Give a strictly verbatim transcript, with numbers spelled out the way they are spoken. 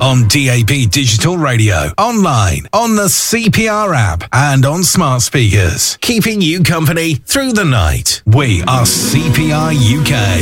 on D A B Digital Radio, online, on the C P R app, and on smart speakers. Keeping you company through the night. We are C P R U K.